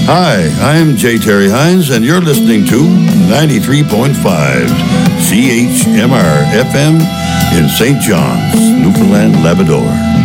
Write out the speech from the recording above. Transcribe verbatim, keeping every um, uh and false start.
Hi, I'm J. Terry Hines, and you're listening to ninety-three point five C H M R F M in Saint John's, Newfoundland, Labrador.